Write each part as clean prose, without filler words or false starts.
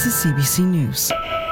This is CBC News.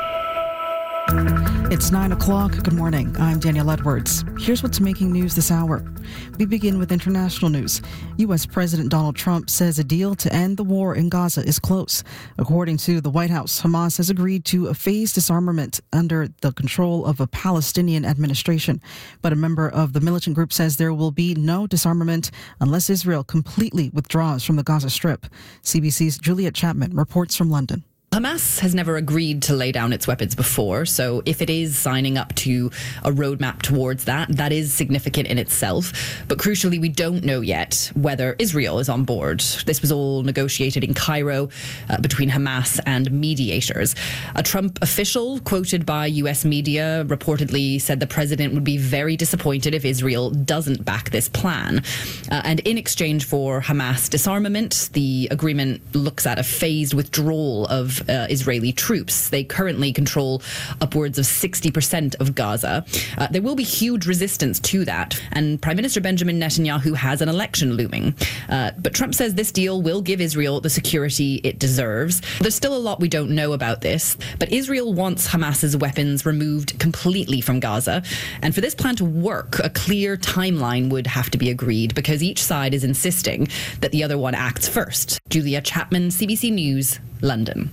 It's 9 o'clock. Good morning. I'm Danielle Edwards. Here's what's making news this hour. We begin with international news. U.S. President Donald Trump says a deal to end the war in Gaza is close. According to the White House, Hamas has agreed to a phased disarmament under the control of a Palestinian administration. But a member of the militant group says there will be no disarmament unless Israel completely withdraws from the Gaza Strip. CBC's Juliet Chapman reports from London. Hamas has never agreed to lay down its weapons before, so if it is signing up to a roadmap towards that, that is significant in itself. But crucially, we don't know yet whether Israel is on board. This was all negotiated in Cairo between Hamas and mediators. A Trump official quoted by U.S. media reportedly said the president would be very disappointed if Israel doesn't back this plan. And in exchange for Hamas disarmament, the agreement looks at a phased withdrawal of Israeli troops. They currently control upwards of 60% of Gaza. There will be huge resistance to that, and Prime Minister Benjamin Netanyahu has an election looming. But Trump says this deal will give Israel the security it deserves. There's still a lot we don't know about this, but Israel wants Hamas's weapons removed completely from Gaza. And for this plan to work, a clear timeline would have to be agreed because each side is insisting that the other one acts first. Julia Chapman, CBC News, London.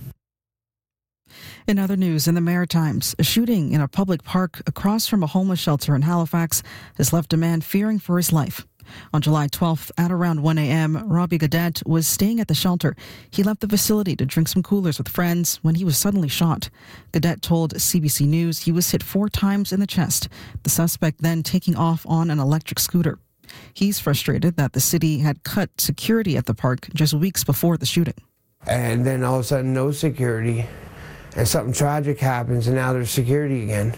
In other news, in the Maritimes, a shooting in a public park across from a homeless shelter in Halifax has left a man fearing for his life. On July 12th, at around 1 a.m., Robbie Gadet was staying at the shelter. He left the facility to drink some coolers with friends when he was suddenly shot. Gadet told CBC News he was hit 4 times in the chest, the suspect then taking off on an electric scooter. He's frustrated that the city had cut security at the park just weeks before the shooting. And then all of a sudden, no security. And something tragic happens, and now there's security again.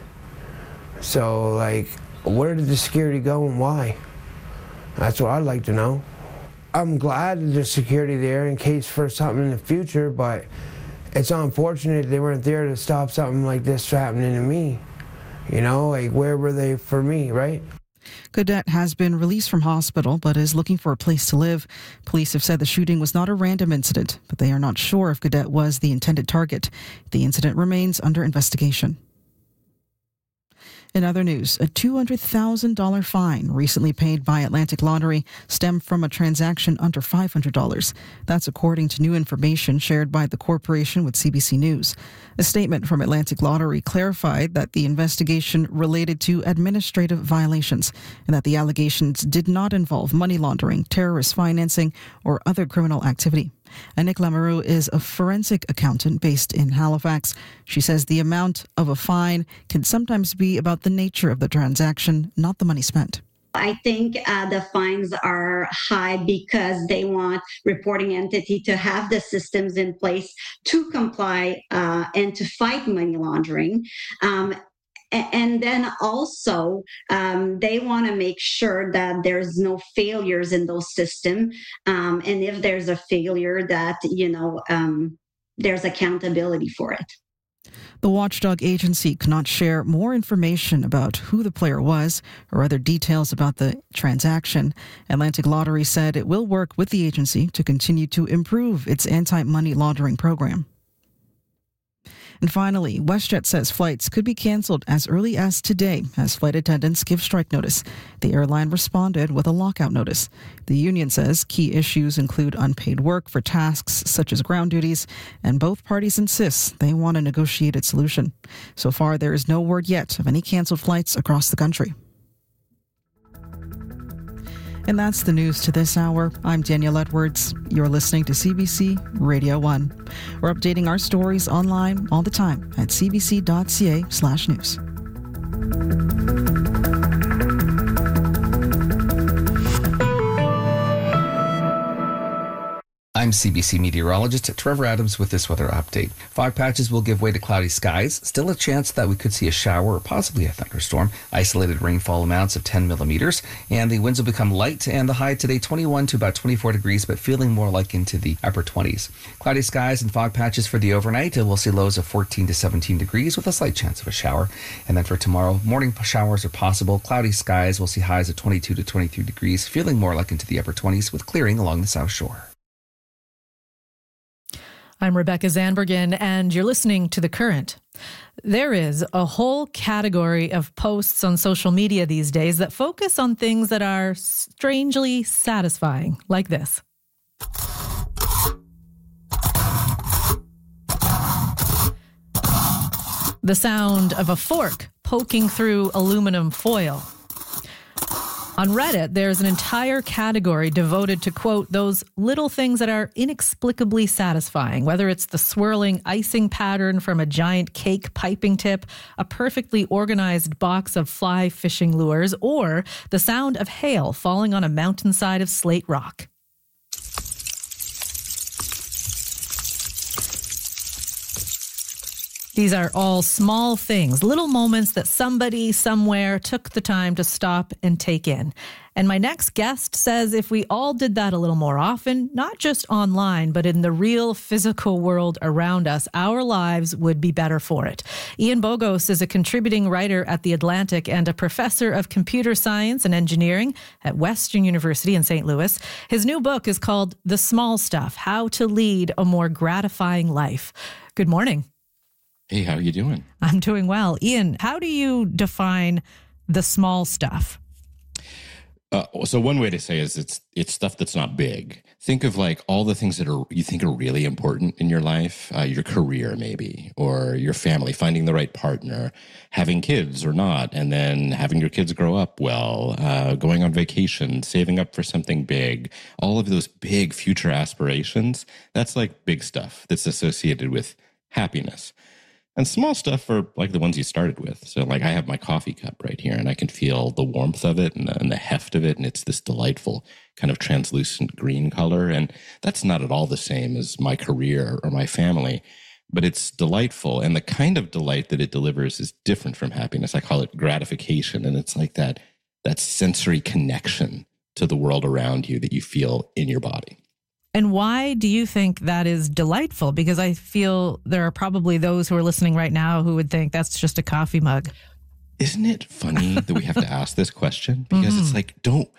So, where did the security go and why? That's what I'd like to know. I'm glad that there's security there in case for something in the future, but it's unfortunate they weren't there to stop something like this from happening to me. You know, where were they for me, right? Gadet has been released from hospital but is looking for a place to live. Police have said the shooting was not a random incident, but they are not sure if Gadet was the intended target. The incident remains under investigation. In other news, a $200,000 fine recently paid by Atlantic Lottery stemmed from a transaction under $500. That's according to new information shared by the corporation with CBC News. A statement from Atlantic Lottery clarified that the investigation related to administrative violations and that the allegations did not involve money laundering, terrorist financing, or other criminal activity. Annick Lamoureux is a forensic accountant based in Halifax. She says the amount of a fine can sometimes be about the nature of the transaction, not the money spent. I think the fines are high because they want reporting entity to have the systems in place to comply and to fight money laundering. And then also, they want to make sure that there's no failures in those systems. And if there's a failure, that, there's accountability for it. The watchdog agency cannot share more information about who the player was or other details about the transaction. Atlantic Lottery said it will work with the agency to continue to improve its anti-money laundering program. And finally, WestJet says flights could be canceled as early as today as flight attendants give strike notice. The airline responded with a lockout notice. The union says key issues include unpaid work for tasks such as ground duties, and both parties insist they want a negotiated solution. So far, there is no word yet of any canceled flights across the country. And that's the news to this hour. I'm Danielle Edwards. You're listening to CBC Radio 1. We're updating our stories online all the time at cbc.ca/news. I'm CBC meteorologist Trevor Adams with this weather update. Fog patches will give way to cloudy skies. Still a chance that we could see a shower or possibly a thunderstorm. Isolated rainfall amounts of 10 millimeters. And the winds will become light, and the high today 21 to about 24 degrees, but feeling more like into the upper 20s. Cloudy skies and fog patches for the overnight. We'll see lows of 14 to 17 degrees with a slight chance of a shower. And then for tomorrow, morning showers are possible. Cloudy skies. We'll see highs of 22 to 23 degrees, feeling more like into the upper 20s with clearing along the south shore. I'm Rebecca Zanbergen, and you're listening to The Current. There is a whole category of posts on social media these days that focus on things that are strangely satisfying, like this. The sound of a fork poking through aluminum foil. On Reddit, there's an entire category devoted to, quote, those little things that are inexplicably satisfying, whether it's the swirling icing pattern from a giant cake piping tip, a perfectly organized box of fly fishing lures, or the sound of hail falling on a mountainside of slate rock. These are all small things, little moments that somebody somewhere took the time to stop and take in. And my next guest says if we all did that a little more often, not just online, but in the real physical world around us, our lives would be better for it. Ian Bogost is a contributing writer at The Atlantic and a professor of computer science and engineering at Western University in St. Louis. His new book is called The Small Stuff: How to Lead a More Gratifying Life. Good morning. Hey, how are you doing? I'm doing well. Ian, how do you define the small stuff? So one way to say is it's stuff that's not big. Think of like all the things that you think are really important in your life, your career maybe, or your family, finding the right partner, having kids or not, and then having your kids grow up well, going on vacation, saving up for something big, all of those big future aspirations. That's like big stuff that's associated with happiness. And small stuff are like the ones you started with. So like I have my coffee cup right here and I can feel the warmth of it and the heft of it. And it's this delightful kind of translucent green color. And that's not at all the same as my career or my family, but it's delightful. And the kind of delight that it delivers is different from happiness. I call it gratification. And it's like that sensory connection to the world around you that you feel in your body. And why do you think that is delightful? Because I feel there are probably those who are listening right now who would think that's just a coffee mug. Isn't it funny that we have to ask this question? Because it's like,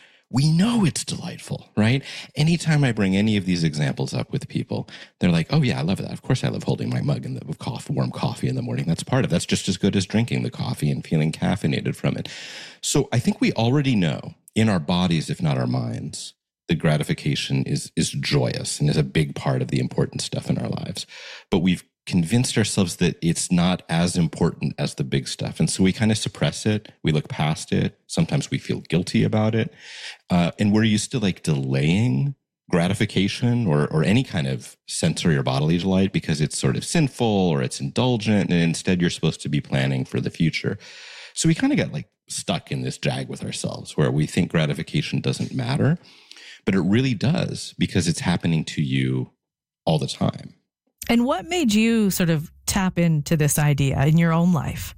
we know it's delightful, right? Anytime I bring any of these examples up with people, they're like, oh yeah, I love that. Of course I love holding my mug of coffee, warm coffee in the morning. That's just as good as drinking the coffee and feeling caffeinated from it. So I think we already know in our bodies, if not our minds, the gratification is joyous and is a big part of the important stuff in our lives. But we've convinced ourselves that it's not as important as the big stuff. And so we kind of suppress it. We look past it. Sometimes we feel guilty about it. And we're used to like delaying gratification or any kind of sensory or bodily delight because it's sort of sinful or it's indulgent. And instead you're supposed to be planning for the future. So we kind of get like stuck in this jag with ourselves where we think gratification doesn't matter. But it really does because it's happening to you all the time. And what made you sort of tap into this idea in your own life?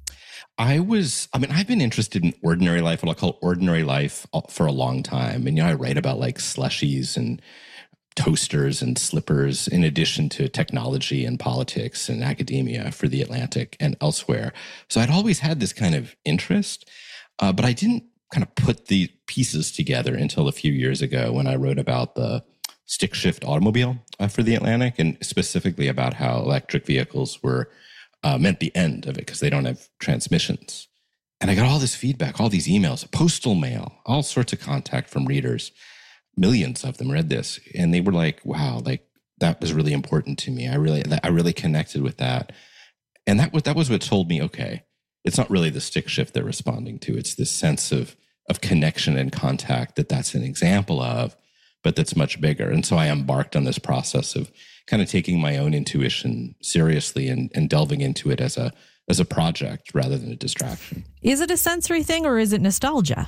I've been interested in ordinary life, what I call ordinary life, for a long time. And, I write about like slushies and toasters and slippers in addition to technology and politics and academia for The Atlantic and elsewhere. So I'd always had this kind of interest, but I didn't kind of put the pieces together until a few years ago when I wrote about the stick shift automobile for The Atlantic, and specifically about how electric vehicles were meant the end of it because they don't have transmissions. And I got all this feedback, all these emails, postal mail, all sorts of contact from readers. Millions of them read this and they were like, wow, like that was really important to me. I really connected with that. And that was what told me, okay, it's not really the stick shift they're responding to. It's this sense of connection and contact that's an example of, but that's much bigger. And so I embarked on this process of kind of taking my own intuition seriously and delving into it as a project rather than a distraction. Is it a sensory thing or is it nostalgia?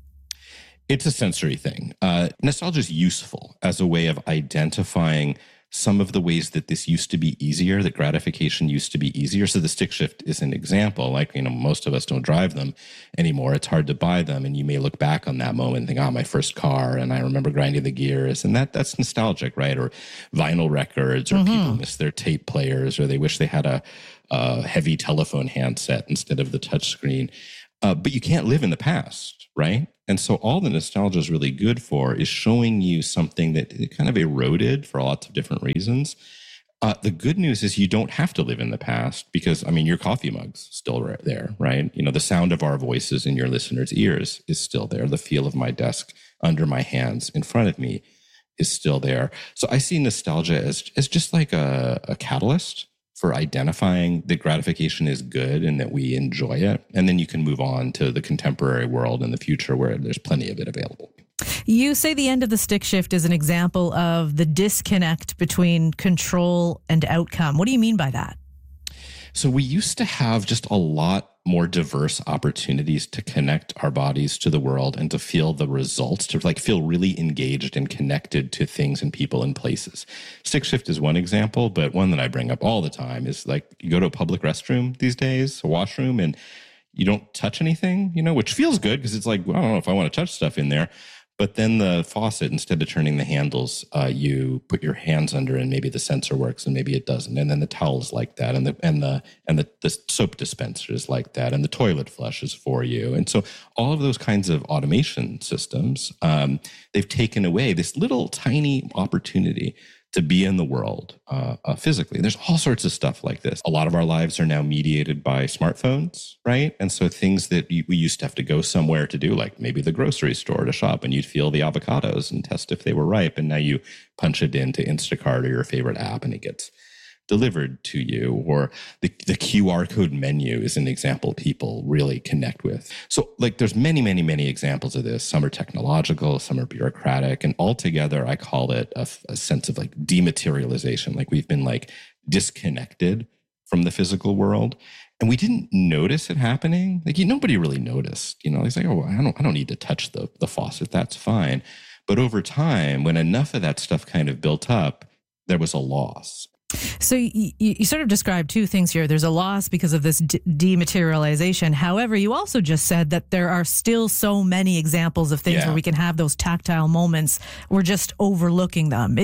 It's a sensory thing. Nostalgia is useful as a way of identifying some of the ways that this used to be easier, that gratification used to be easier. So the stick shift is an example. Like, most of us don't drive them anymore. It's hard to buy them. And you may look back on that moment and think, my first car, and I remember grinding the gears. And that's nostalgic, right? Or vinyl records, or people miss their tape players, or they wish they had a heavy telephone handset instead of the touch screen. But you can't live in the past, right? And so all the nostalgia is really good for is showing you something that it kind of eroded for lots of different reasons, The good news is you don't have to live in the past because, I mean, your coffee mug's still right there, right? You know, the sound of our voices in your listeners' ears is still there. The feel of my desk under my hands in front of me is still there. So I see nostalgia as just like a catalyst for identifying that gratification is good and that we enjoy it. And then you can move on to the contemporary world and the future where there's plenty of it available. You say the end of the stick shift is an example of the disconnect between control and outcome. What do you mean by that? So we used to have just a lot more diverse opportunities to connect our bodies to the world and to feel the results, to like feel really engaged and connected to things and people and places. Stick shift is one example, but one that I bring up all the time is like you go to a public restroom these days, a washroom, and you don't touch anything, you know, which feels good because it's like, well, I don't know if I want to touch stuff in there. But then the faucet, instead of turning the handles, you put your hands under, and maybe the sensor works, and maybe it doesn't. And then the towel's like that, and the soap dispenser is like that, and the toilet flush is for you. And so all of those kinds of automation systems, they've taken away this little tiny opportunity to be in the world physically. There's all sorts of stuff like this. A lot of our lives are now mediated by smartphones, right? And so things that we used to have to go somewhere to do, like maybe the grocery store to shop, and you'd feel the avocados and test if they were ripe. And now you punch it into Instacart or your favorite app and it gets delivered to you. Or the QR code menu is an example people really connect with. So like there's many, many, many examples of this. Some are technological, some are bureaucratic, and altogether I call it a sense of like dematerialization. Like we've been like disconnected from the physical world, and we didn't notice it happening. Like nobody really noticed, you know, it's like, oh, I don't need to touch the faucet. That's fine. But over time, when enough of that stuff kind of built up, there was a loss. So you sort of described two things here. There's a loss because of this dematerialization. However, you also just said that there are still so many examples of things where we can have those tactile moments. We're just overlooking them.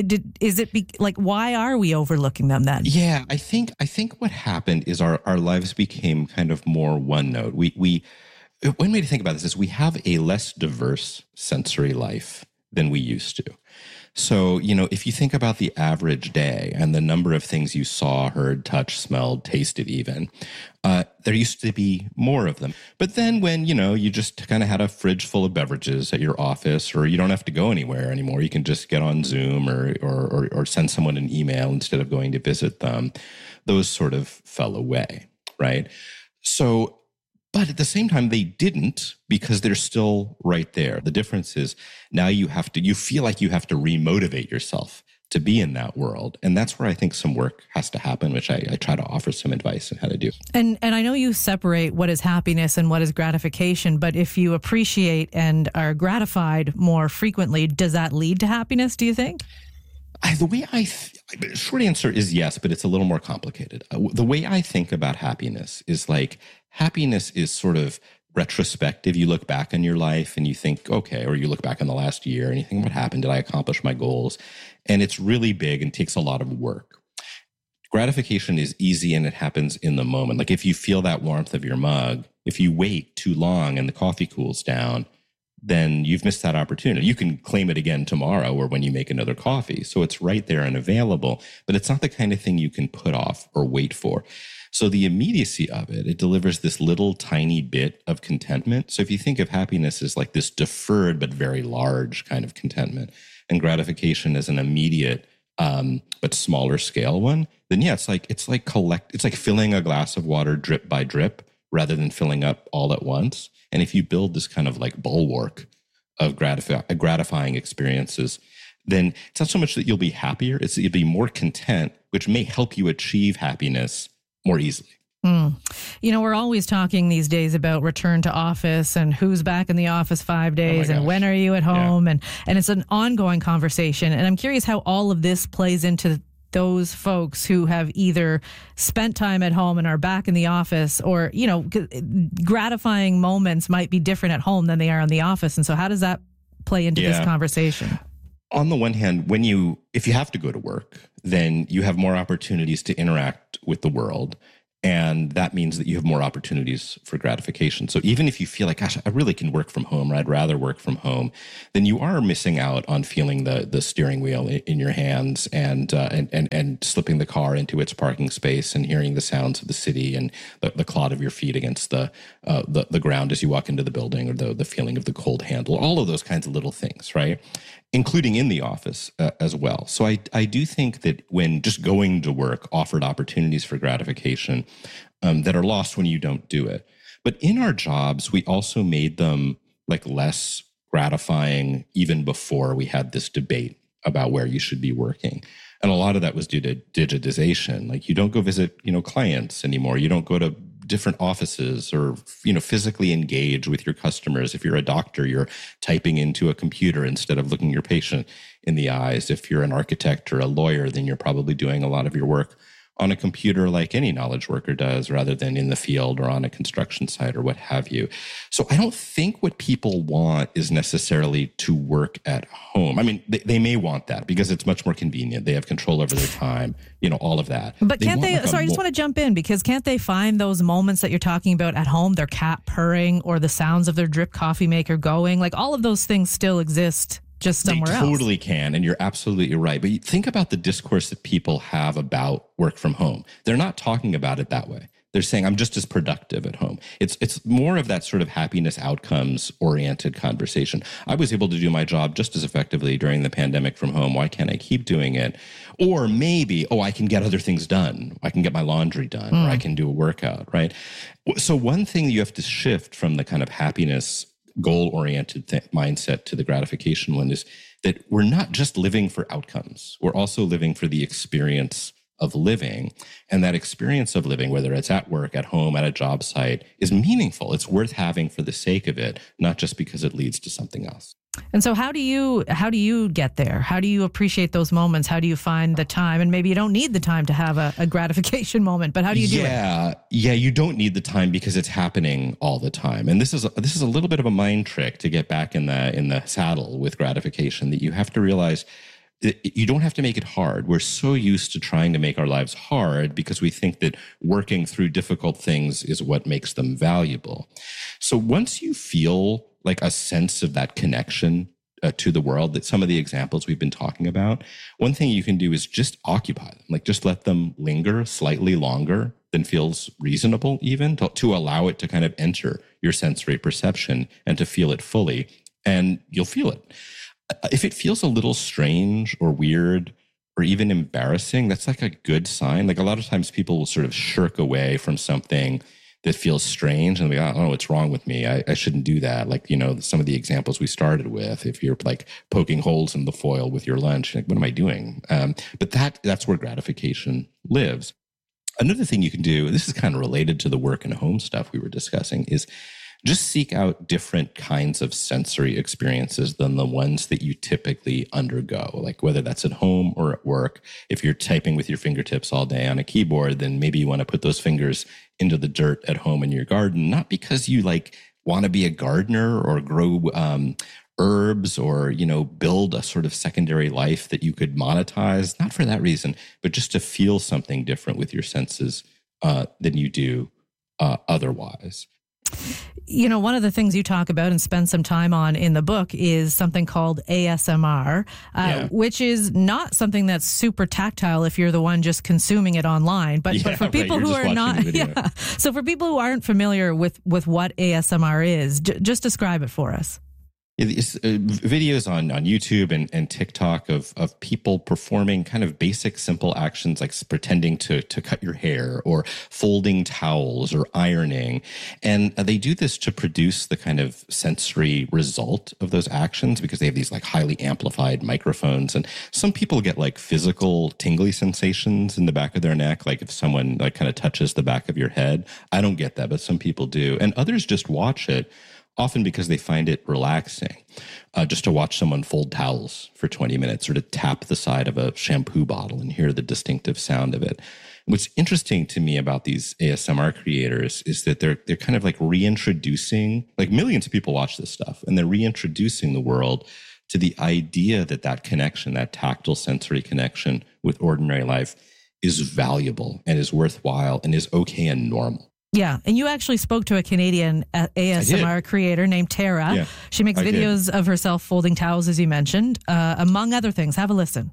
Why are we overlooking them then? Yeah, I think what happened is our lives became kind of more one note. One way to think about this is we have a less diverse sensory life than we used to. So, you know, if you think about the average day and the number of things you saw, heard, touched, smelled, tasted even, there used to be more of them. But then when, you know, you just kind of had a fridge full of beverages at your office, or you don't have to go anywhere anymore, you can just get on Zoom or send someone an email instead of going to visit them, those sort of fell away, right? So, but at the same time, they didn't, because they're still right there. The difference is now you feel like you have to remotivate yourself to be in that world. And that's where I think some work has to happen, which I try to offer some advice on how to do. And I know you separate what is happiness and what is gratification, but if you appreciate and are gratified more frequently, does that lead to happiness, do you think? Short answer is yes, but it's a little more complicated. The way I think about happiness is like, happiness is sort of retrospective. You look back on your life and you think, okay, or you look back on the last year and you think, what happened? Did I accomplish my goals? And it's really big and takes a lot of work. Gratification is easy and it happens in the moment. Like if you feel that warmth of your mug, if you wait too long and the coffee cools down, then you've missed that opportunity. You can claim it again tomorrow or when you make another coffee. So it's right there and available, but it's not the kind of thing you can put off or wait for. So the immediacy of it delivers this little tiny bit of contentment. So if you think of happiness as like this deferred but very large kind of contentment, and gratification as an immediate but smaller scale one, then yeah, it's like filling a glass of water drip by drip rather than filling up all at once. And if you build this kind of like bulwark of gratifying experiences, then it's not so much that you'll be happier, it's that you'll be more content, which may help you achieve happiness more easily. You know, we're always talking these days about return to office and who's back in the office 5 days and when are you at home? Yeah. And it's an ongoing conversation. And I'm curious how all of this plays into those folks who have either spent time at home and are back in the office, or, you know, gratifying moments might be different at home than they are in the office. And so how does that play into this conversation? On the one hand, if you have to go to work, then you have more opportunities to interact with the world. And that means that you have more opportunities for gratification. So even if you feel like, gosh, I really can work from home, or I'd rather work from home, then you are missing out on feeling the steering wheel in your hands and slipping the car into its parking space and hearing the sounds of the city and the clod of your feet against the ground as you walk into the building, or the feeling of the cold handle, all of those kinds of little things, right? Including in the office as well. So I do think that when just going to work offered opportunities for gratification that are lost when you don't do it. But in our jobs, we also made them like less gratifying even before we had this debate about where you should be working. And a lot of that was due to digitization. Like you don't go visit, clients anymore. You don't go to different offices or, physically engage with your customers. If you're a doctor, you're typing into a computer instead of looking your patient in the eyes. If you're an architect or a lawyer, then you're probably doing a lot of your work on a computer like any knowledge worker does, rather than in the field or on a construction site or what have you. So I don't think what people want is necessarily to work at home. I mean, they may want that because it's much more convenient. They have control over their time, all of that. But can't they, sorry, I just want to jump in, because can't they find those moments that you're talking about at home, their cat purring or the sounds of their drip coffee maker going? Like all of those things still exist, just somewhere else. They totally can, and you're absolutely right. But you think about the discourse that people have about work from home. They're not talking about it that way. They're saying, I'm just as productive at home. It's more of that sort of happiness outcomes oriented conversation. I was able to do my job just as effectively during the pandemic from home. Why can't I keep doing it? Or maybe, I can get other things done. I can get my laundry done, or I can do a workout, right? So one thing that you have to shift from the kind of happiness goal-oriented mindset to the gratification one is that we're not just living for outcomes. We're also living for the experience of living. And that experience of living, whether it's at work, at home, at a job site, is meaningful. It's worth having for the sake of it, not just because it leads to something else. And so how do you get there? How do you appreciate those moments? How do you find the time? And maybe you don't need the time to have a gratification moment, but how do you do it? Yeah, you don't need the time because it's happening all the time. And this is a little bit of a mind trick to get back in the saddle with gratification, that you have to realize you don't have to make it hard. We're so used to trying to make our lives hard because we think that working through difficult things is what makes them valuable. So once you feel like a sense of that connection to the world, that some of the examples we've been talking about, one thing you can do is just occupy them, like just let them linger slightly longer than feels reasonable, even to allow it to kind of enter your sensory perception and to feel it fully, and you'll feel it. If it feels a little strange or weird or even embarrassing, that's like a good sign. Like a lot of times people will sort of shirk away from something that feels strange and be like, oh, what's wrong with me? I shouldn't do that. Like, some of the examples we started with, if you're like poking holes in the foil with your lunch, like, what am I doing? But that's where gratification lives. Another thing you can do, this is kind of related to the work and home stuff we were discussing, is just seek out different kinds of sensory experiences than the ones that you typically undergo, like whether that's at home or at work. If you're typing with your fingertips all day on a keyboard, then maybe you want to put those fingers into the dirt at home in your garden, not because you want to be a gardener or grow herbs or, build a sort of secondary life that you could monetize, not for that reason, but just to feel something different with your senses than you do otherwise. One of the things you talk about and spend some time on in the book is something called ASMR, which is not something that's super tactile if you're the one just consuming it online. But for people who are not, so for people who aren't familiar with what ASMR is, just describe it for us. It's videos on YouTube and TikTok of people performing kind of basic, simple actions like pretending to cut your hair or folding towels or ironing. And they do this to produce the kind of sensory result of those actions because they have these like highly amplified microphones. And some people get like physical tingly sensations in the back of their neck, like if someone like kind of touches the back of your head. I don't get that, but some people do. And others just watch it, often because they find it relaxing, just to watch someone fold towels for 20 minutes or to tap the side of a shampoo bottle and hear the distinctive sound of it. What's interesting to me about these ASMR creators is that they're kind of like reintroducing, like millions of people watch this stuff, and they're reintroducing the world to the idea that connection, that tactile sensory connection with ordinary life is valuable and is worthwhile and is okay and normal. Yeah. And you actually spoke to a Canadian ASMR creator named Tara. Yeah, she makes videos of herself folding towels, as you mentioned, among other things. Have a listen.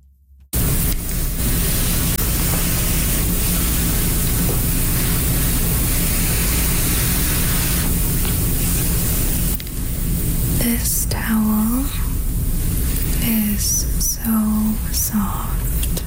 This towel is so soft.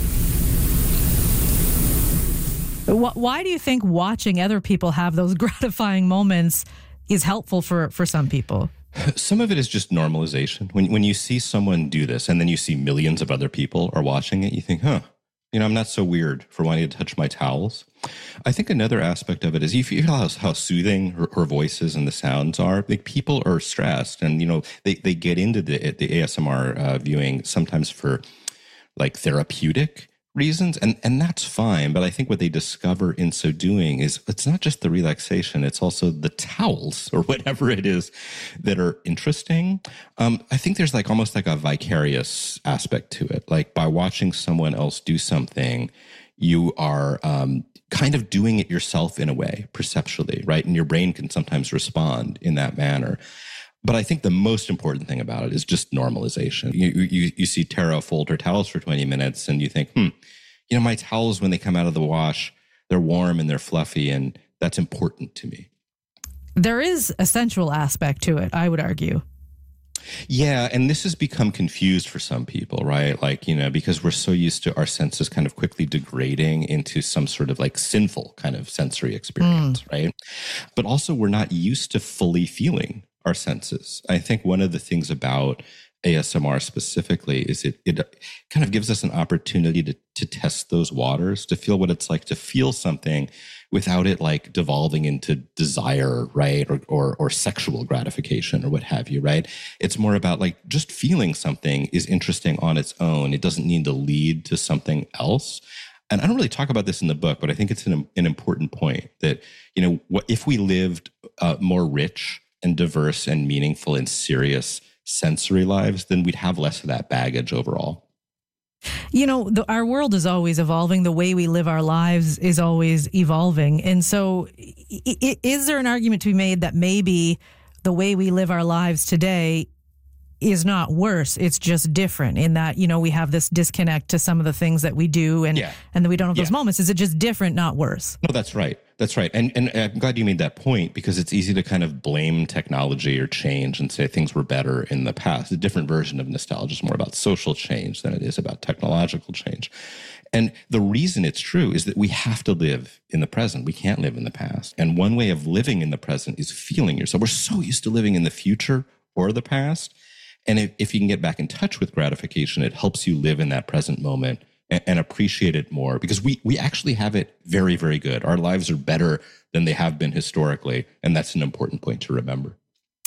Why do you think watching other people have those gratifying moments is helpful for some people? Some of it is just normalization. When you see someone do this and then you see millions of other people are watching it, you think, I'm not so weird for wanting to touch my towels. I think another aspect of it is you feel how soothing her voice is and the sounds are. Like, people are stressed, and they get into the ASMR viewing sometimes for like therapeutic reasons, and that's fine. But I think what they discover in so doing is it's not just the relaxation, it's also the towels or whatever it is that are interesting. I think there's almost like a vicarious aspect to it. Like, by watching someone else do something, you are kind of doing it yourself in a way, perceptually, right? And your brain can sometimes respond in that manner. But I think the most important thing about it is just normalization. You see Tara fold her towels for 20 minutes and you think, my towels, when they come out of the wash, they're warm and they're fluffy, and that's important to me. There is a sensual aspect to it, I would argue. Yeah, and this has become confused for some people, right? Because we're so used to our senses kind of quickly degrading into some sort of sinful kind of sensory experience, right? But also, we're not used to fully feeling our senses. I think one of the things about ASMR specifically is it kind of gives us an opportunity to test those waters, to feel what it's like to feel something without it devolving into desire, right? Or sexual gratification or what have you, right? It's more about just feeling something is interesting on its own. It doesn't need to lead to something else. And I don't really talk about this in the book, but I think it's an important point that, what if we lived more rich and diverse and meaningful and serious sensory lives, then we'd have less of that baggage overall. Our world is always evolving. The way we live our lives is always evolving. And so is there an argument to be made that maybe the way we live our lives today is not worse? It's just different in that, we have this disconnect to some of the things that we do and then we don't have those moments. Is it just different, not worse? No, that's right. That's right. And I'm glad you made that point, because it's easy to kind of blame technology or change and say things were better in the past. A different version of nostalgia is more about social change than it is about technological change. And the reason it's true is that we have to live in the present. We can't live in the past. And one way of living in the present is feeling yourself. We're so used to living in the future or the past. And if you can get back in touch with gratification, it helps you live in that present moment and appreciate it more, because we actually have it very, very good. Our lives are better than they have been historically. And that's an important point to remember.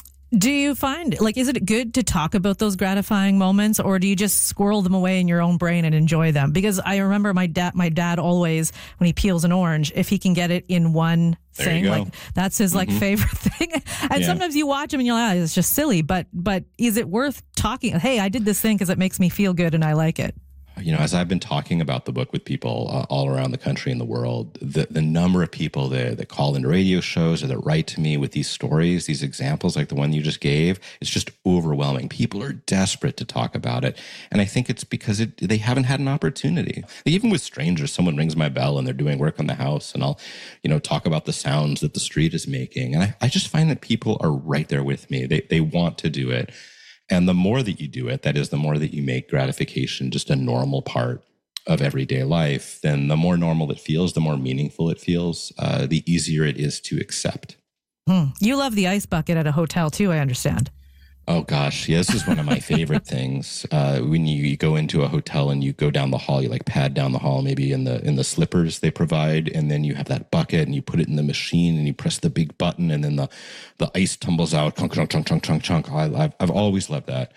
Do you find, is it good to talk about those gratifying moments, or do you just squirrel them away in your own brain and enjoy them? Because I remember my dad always, when he peels an orange, if he can get it in one thing, that's his favorite thing. And sometimes you watch him and you're like, it's just silly, but is it worth talking? Hey, I did this thing because it makes me feel good and I like it. As I've been talking about the book with people all around the country and the world, the number of people that call into radio shows or that write to me with these stories, these examples like the one you just gave, it's just overwhelming. People are desperate to talk about it. And I think it's because they haven't had an opportunity. Even with strangers, someone rings my bell and they're doing work on the house, and I'll, talk about the sounds that the street is making. And I just find that people are right there with me. They want to do it. And the more that you do it, that is, the more that you make gratification just a normal part of everyday life, then the more normal it feels, the more meaningful it feels, the easier it is to accept. You love the ice bucket at a hotel too, I understand. Oh gosh, yeah, this is one of my favorite things. When you go into a hotel and you go down the hall, you pad down the hall, maybe in the slippers they provide, and then you have that bucket and you put it in the machine and you press the big button and then the ice tumbles out, chunk, chunk, chunk, chunk, chunk, chunk. I've always loved that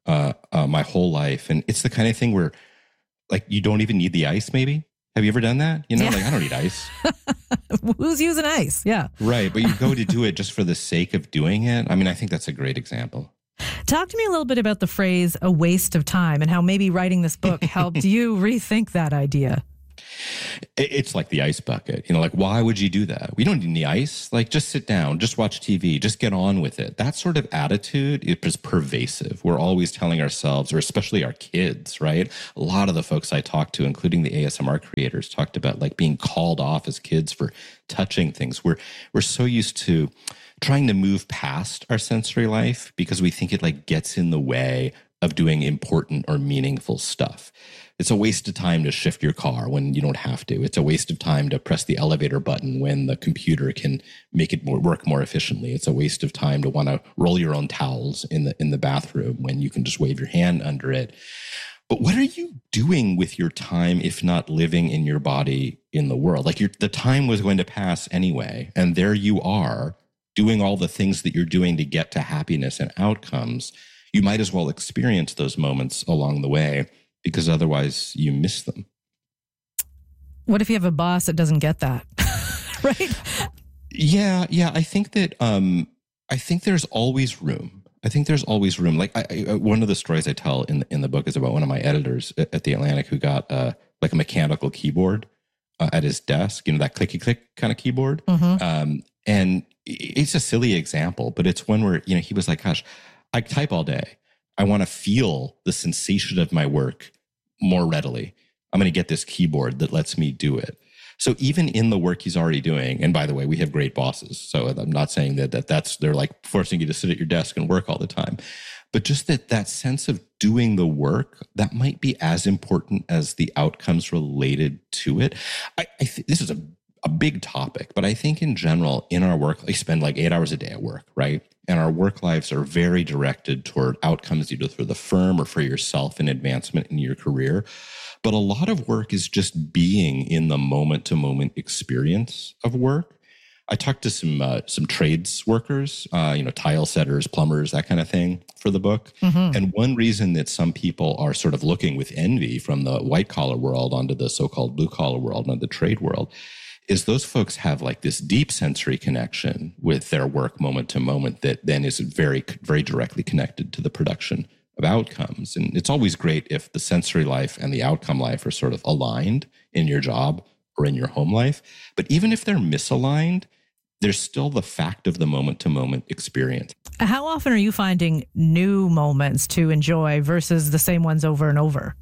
my whole life, and it's the kind of thing where you don't even need the ice. Maybe have you ever done that? I don't need ice. Who's using ice? Yeah, right. But you go to do it just for the sake of doing it. I think that's a great example. Talk to me a little bit about the phrase "a waste of time" and how maybe writing this book helped you rethink that idea. It's like the ice bucket, like, why would you do that? We don't need any ice. Like, just sit down, just watch TV, just get on with it. That sort of attitude is pervasive. We're always telling ourselves, or especially our kids, right? A lot of the folks I talked to, including the ASMR creators, talked about like being called off as kids for touching things. We're so used to trying to move past our sensory life because we think it like gets in the way of doing important or meaningful stuff. It's a waste of time to shift your car when you don't have to. It's a waste of time to press the elevator button when the computer can make it work more efficiently. It's a waste of time to want to roll your own towels in the bathroom when you can just wave your hand under it. But what are you doing with your time if not living in your body in the world? Like the time was going to pass anyway, and there you are doing all the things that you're doing to get to happiness and outcomes. You might as well experience those moments along the way, because otherwise you miss them. What if you have a boss that doesn't get that? Right? Yeah. I think that I think there's always room. Like one of the stories I tell in the book is about one of my editors at The Atlantic who got like a mechanical keyboard at his desk, that clicky click kind of keyboard. Mm-hmm. And it's a silly example, but it's one where, he was like, gosh, I type all day. I want to feel the sensation of my work more readily. I'm going to get this keyboard that lets me do it. So even in the work he's already doing, and by the way, we have great bosses. So I'm not saying that's they're like forcing you to sit at your desk and work all the time, but just that sense of doing the work, that might be as important as the outcomes related to it. This is a big topic, but I think in general, in our work, I spend like 8 hours a day at work, right? And our work lives are very directed toward outcomes either for the firm or for yourself and advancement in your career. But a lot of work is just being in the moment-to-moment experience of work. I talked to some trades workers, tile setters, plumbers, that kind of thing for the book. Mm-hmm. And one reason that some people are sort of looking with envy from the white-collar world onto the so-called blue-collar world, onto the trade world, is those folks have like this deep sensory connection with their work moment to moment that then is very, very directly connected to the production of outcomes. And it's always great if the sensory life and the outcome life are sort of aligned in your job or in your home life. But even if they're misaligned, there's still the fact of the moment to moment experience. How often are you finding new moments to enjoy versus the same ones over and over?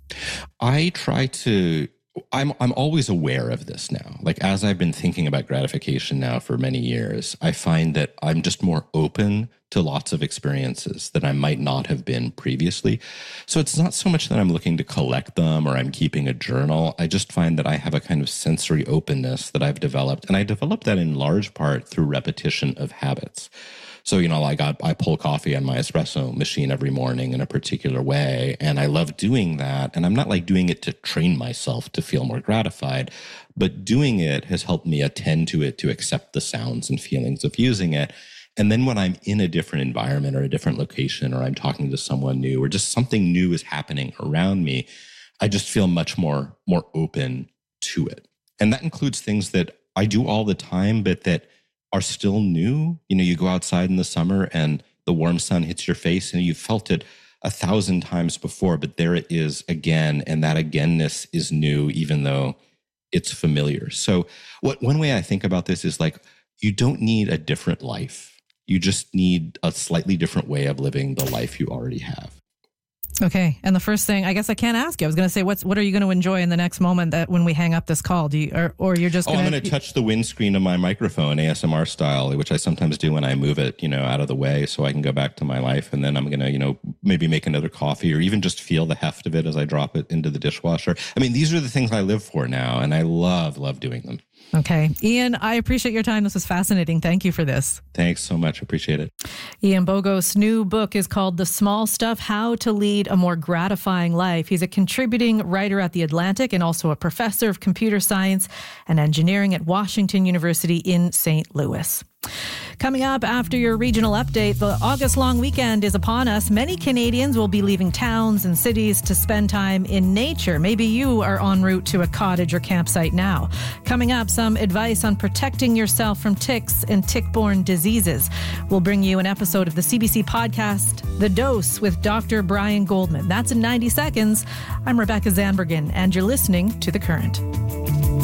I'm always aware of this now. Like, as I've been thinking about gratification now for many years, I find that I'm just more open to lots of experiences that I might not have been previously. So it's not so much that I'm looking to collect them or I'm keeping a journal. I just find that I have a kind of sensory openness that I've developed. And I developed that in large part through repetition of habits. So, I pull coffee on my espresso machine every morning in a particular way, and I love doing that. And I'm not like doing it to train myself to feel more gratified, but doing it has helped me attend to it, to accept the sounds and feelings of using it. And then when I'm in a different environment or a different location, or I'm talking to someone new, or just something new is happening around me, I just feel much more open to it. And that includes things that I do all the time, but that are still new. You go outside in the summer and the warm sun hits your face and you've felt it 1,000 times before, but there it is again. And that againness is new, even though it's familiar. So one way I think about this is like, you don't need a different life. You just need a slightly different way of living the life you already have. Okay. And the first thing, I guess I can't ask you. I was going to say, what are you going to enjoy in the next moment that when we hang up this call? Do you, or you're just I'm going to touch the windscreen of my microphone ASMR style, which I sometimes do when I move it, out of the way so I can go back to my life. And then I'm going to, maybe make another coffee or even just feel the heft of it as I drop it into the dishwasher. I mean, these are the things I live for now, and I love doing them. Okay. Ian, I appreciate your time. This was fascinating. Thank you for this. Thanks so much. Appreciate it. Ian Bogo's new book is called The Small Stuff, How to Lead a More Gratifying Life. He's a contributing writer at The Atlantic and also a professor of computer science and engineering at Washington University in St. Louis. Coming up after your regional update, the August long weekend is upon us. Many Canadians will be leaving towns and cities to spend time in nature. Maybe you are en route to a cottage or campsite now. Coming up, some advice on protecting yourself from ticks and tick-borne diseases. We'll bring you an episode of the CBC podcast, The Dose with Dr. Brian Goldman. That's in 90 seconds. I'm Rebecca Zandbergen, and you're listening to The Current.